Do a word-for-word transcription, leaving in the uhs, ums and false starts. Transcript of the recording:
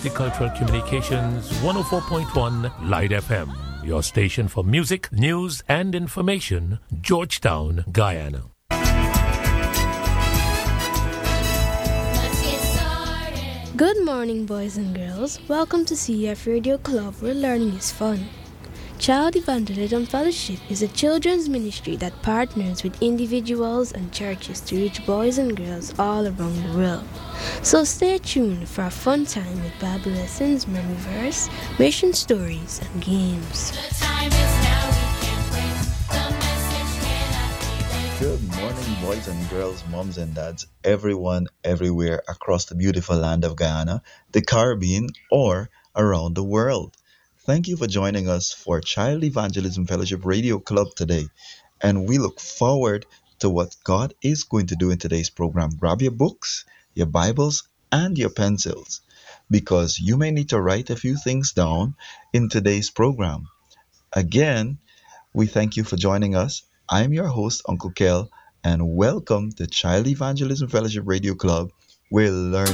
Multicultural Communications one oh four point one Light F M, your station for music, news, and information, Georgetown, Guyana. Good morning, boys and girls. Welcome to C F Radio Club, where learning is fun. Child Evangelism Fellowship is a children's ministry that partners with individuals and churches to reach boys and girls all around the world. So stay tuned for a fun time with Bible lessons, memory verse, mission stories, and games. The time is now, we can't wait. The message cannot be late. Good morning, boys and girls, moms and dads, everyone, everywhere across the beautiful land of Guyana, the Caribbean, or around the world. Thank you for joining us for Child Evangelism Fellowship Radio Club today. And we look forward to what God is going to do in today's program. Grab your books, your Bibles, and your pencils, because you may need to write a few things down in today's program. Again, we thank you for joining us. I'm your host, Uncle Kel, and welcome to Child Evangelism Fellowship Radio Club, where learning